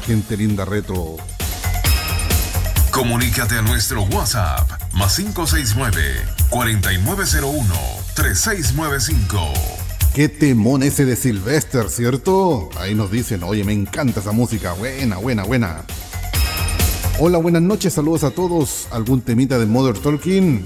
gente linda retro. Comunícate a nuestro WhatsApp +569 4901 3695. Qué temón ese de Sylvester, ¿cierto? Ahí nos dicen, oye, me encanta esa música, buena. Hola, buenas noches, saludos a todos. ¿Algún temita de Modern Talking?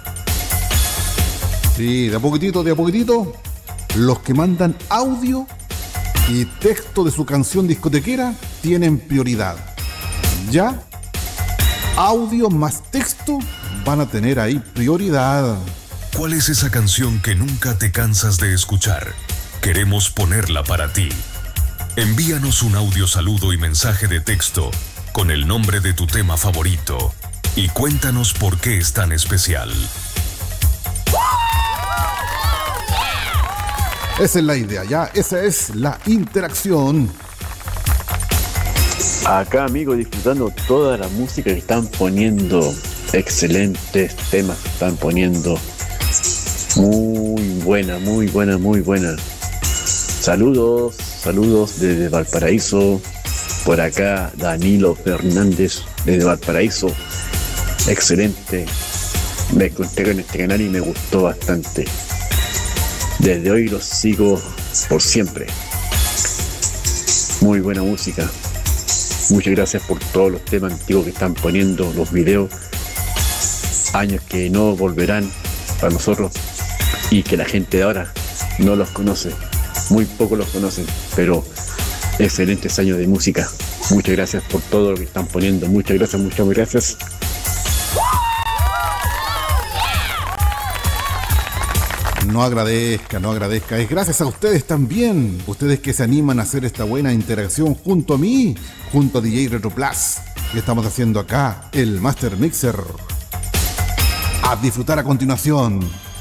Sí, de a poquitito. Los que mandan audio y texto de su canción discotequera tienen prioridad. ¿Ya? Audio más texto van a tener ahí prioridad. ¿Cuál es esa canción que nunca te cansas de escuchar? Queremos ponerla para ti. Envíanos un audio saludo y mensaje de texto con el nombre de tu tema favorito y cuéntanos por qué es tan especial. Esa es la idea, ya, esa es la interacción. Acá, amigo, disfrutando toda la música que están poniendo. Excelentes temas que están poniendo. Muy buena. Saludos desde Valparaíso. Por acá, Danilo Fernández desde Valparaíso. Excelente. Me encontré con este canal y me gustó bastante. Desde hoy los sigo por siempre. Muy buena música. Muchas gracias por todos los temas antiguos que están poniendo, los videos. Años que no volverán para nosotros y que la gente de ahora no los conoce. Muy pocos los conocen, pero excelentes años de música. Muchas gracias por todo lo que están poniendo. Muchas gracias. No agradezca. Es gracias a ustedes también. Ustedes que se animan a hacer esta buena interacción junto a mí, junto a DJ Retro Plus. Que estamos haciendo acá, el Master Mixer. A disfrutar a continuación